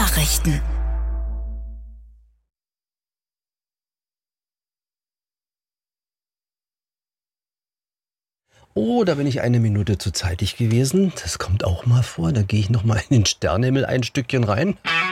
Nachrichten. Oh, da bin ich eine Minute zu zeitig gewesen. Das kommt auch mal vor. Da gehe ich noch mal in den Sternenhimmel ein Stückchen rein.